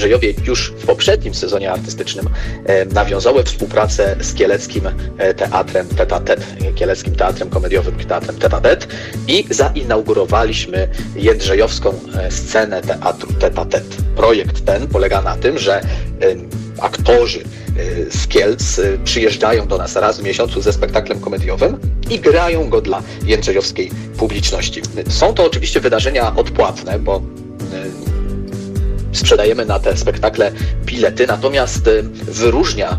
Jędrzejowie już w poprzednim sezonie artystycznym nawiązały współpracę z Kieleckim Teatrem Tête-à-Tête, Kieleckim Teatrem Komediowym, Teatrem Tête-à-Tête i zainaugurowaliśmy jędrzejowską scenę teatru Tête-à-Tête. Projekt ten polega na tym, że aktorzy z Kielc przyjeżdżają do nas raz w miesiącu ze spektaklem komediowym i grają go dla jędrzejowskiej publiczności. Są to oczywiście wydarzenia odpłatne, bo sprzedajemy na te spektakle bilety, natomiast wyróżnia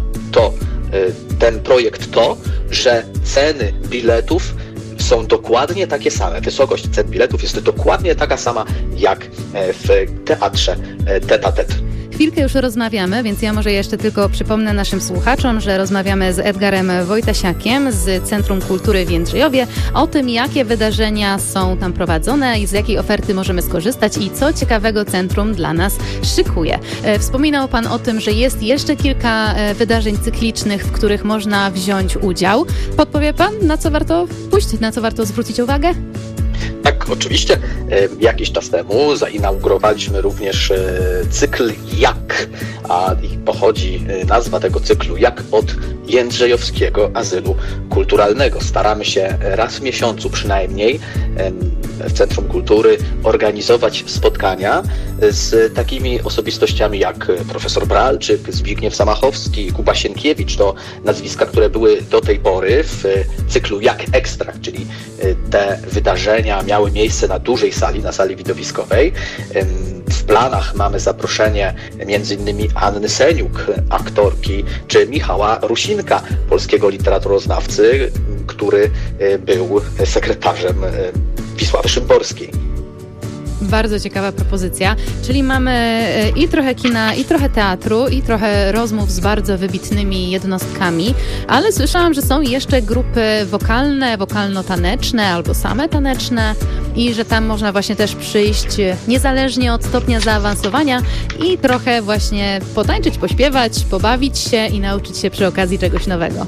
ten projekt to, że ceny biletów są dokładnie takie same. Wysokość cen biletów jest dokładnie taka sama jak w teatrze Tête-à-Tête. Chwilkę już rozmawiamy, więc ja może jeszcze tylko przypomnę naszym słuchaczom, że rozmawiamy z Edgarem Wojtasiakiem z Centrum Kultury w Jędrzejowie o tym, jakie wydarzenia są tam prowadzone i z jakiej oferty możemy skorzystać i co ciekawego centrum dla nas szykuje. Wspominał Pan o tym, że jest jeszcze kilka wydarzeń cyklicznych, w których można wziąć udział. Podpowie Pan, na co warto pójść, na co warto zwrócić uwagę? Tak, oczywiście. Jakiś czas temu zainaugurowaliśmy również cykl Jak, a pochodzi nazwa tego cyklu Jak od Jędrzejowskiego Azylu Kulturalnego. Staramy się raz w miesiącu przynajmniej w Centrum Kultury organizować spotkania z takimi osobistościami jak profesor Bralczyk, Zbigniew Zamachowski, Kuba Sienkiewicz. To nazwiska, które były do tej pory w cyklu Jak Ekstra, czyli te wydarzenia miały miejsce na dużej sali, na sali widowiskowej. W planach mamy zaproszenie m.in. Anny Seniuk, aktorki, czy Michała Rusinka, polskiego literaturoznawcy, który był sekretarzem Wisławy Szymborskiej. Bardzo ciekawa propozycja, czyli mamy i trochę kina, i trochę teatru, i trochę rozmów z bardzo wybitnymi jednostkami, ale słyszałam, że są jeszcze grupy wokalne, wokalno-taneczne albo same taneczne i że tam można właśnie też przyjść niezależnie od stopnia zaawansowania i trochę właśnie potańczyć, pośpiewać, pobawić się i nauczyć się przy okazji czegoś nowego.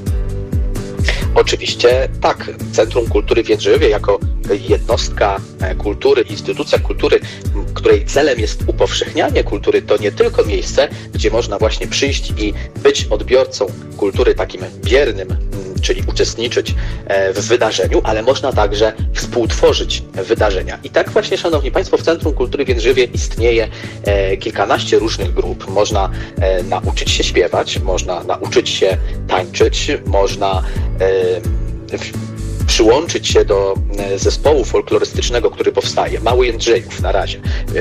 Oczywiście tak. Centrum Kultury w Jędrzejowie jako jednostka kultury, instytucja kultury, której celem jest upowszechnianie kultury, to nie tylko miejsce, gdzie można właśnie przyjść i być odbiorcą kultury takim biernym, czyli uczestniczyć w wydarzeniu, ale można także współtworzyć wydarzenia. I tak właśnie, Szanowni Państwo, w Centrum Kultury w Jędrzejowie istnieje kilkanaście różnych grup. Można nauczyć się śpiewać, można nauczyć się tańczyć, można przyłączyć się do zespołu folklorystycznego, który powstaje. Mały Jędrzejów na razie.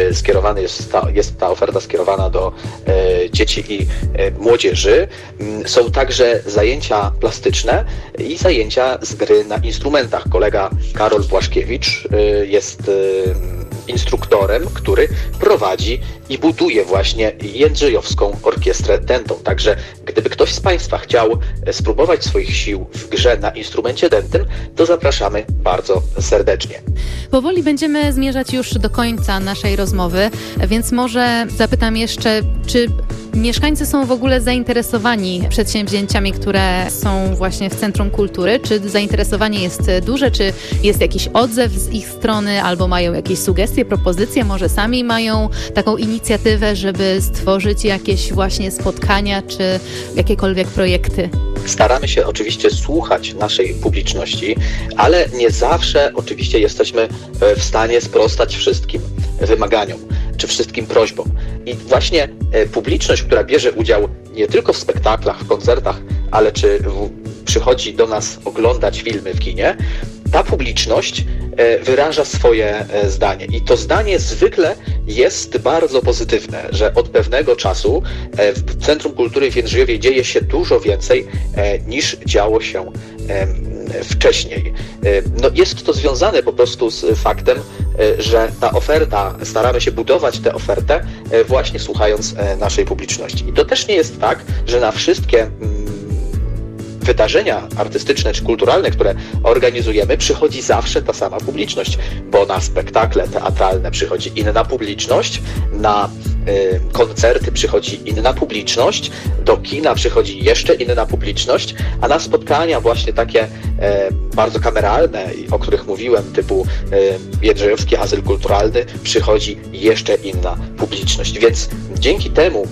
Jest ta oferta skierowana do dzieci i młodzieży. Są także zajęcia plastyczne i zajęcia z gry na instrumentach. Kolega Karol Błaszkiewicz jest instruktorem, który prowadzi i buduje właśnie Jędrzejowską Orkiestrę Dętą. Także gdyby ktoś z Państwa chciał spróbować swoich sił w grze na instrumencie dętym, to zapraszamy bardzo serdecznie. Powoli będziemy zmierzać już do końca naszej rozmowy, więc może zapytam jeszcze, czy mieszkańcy są w ogóle zainteresowani przedsięwzięciami, które są właśnie w Centrum Kultury? Czy zainteresowanie jest duże? Czy jest jakiś odzew z ich strony? Albo mają jakieś sugestie, propozycje? Może sami mają taką inicjatywę, żeby stworzyć jakieś właśnie spotkania, czy jakiekolwiek projekty? Staramy się oczywiście słuchać naszej publiczności, ale nie zawsze oczywiście jesteśmy w stanie sprostać wszystkim wymaganiom czy wszystkim prośbom. I właśnie publiczność, która bierze udział nie tylko w spektaklach, w koncertach, ale przychodzi do nas oglądać filmy w kinie, ta publiczność wyraża swoje zdanie. I to zdanie zwykle jest bardzo pozytywne, że od pewnego czasu w Centrum Kultury w Jędrzejowie dzieje się dużo więcej niż działo się wcześniej. No jest to związane po prostu z faktem, że ta oferta, staramy się budować tę ofertę właśnie słuchając naszej publiczności. I to też nie jest tak, że na wszystkie wydarzenia artystyczne czy kulturalne, które organizujemy, przychodzi zawsze ta sama publiczność, bo na spektakle teatralne przychodzi inna publiczność, na koncerty przychodzi inna publiczność, do kina przychodzi jeszcze inna publiczność, a na spotkania właśnie takie bardzo kameralne, o których mówiłem, typu Jędrzejowski Azyl Kulturalny, przychodzi jeszcze inna publiczność. Więc dzięki temu